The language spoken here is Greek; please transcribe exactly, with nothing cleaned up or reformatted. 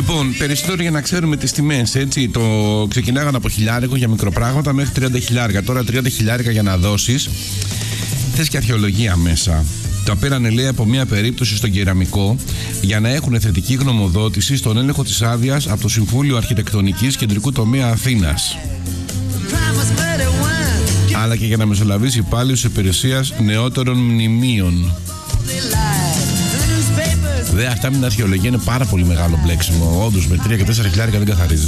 Λοιπόν, περισσότερο για να ξέρουμε τις τιμές, έτσι. Το ξεκινάγαν από χιλιάρικο για μικροπράγματα μέχρι τριάντα χιλιάρικα. Τώρα τριάντα χιλιάρικα για να δώσεις. Θες και αρχαιολογία μέσα. Τα πήρανε, λέει, από μια περίπτωση στον κεραμικό για να έχουν θετική γνωμοδότηση στον έλεγχο της άδειας από το Συμβούλιο Αρχιτεκτονικής Κεντρικού Τομέα Αθήνας. Αλλά και για να μεσολαβήσει πάλι ως υπηρεσίας νεότερων μνημείων. Δε, αυτά με την αρχαιολογία είναι πάρα πολύ μεγάλο μπλέξιμο. Όντως με τρία και τέσσερα χιλιάρικα δεν καθαρίζεις.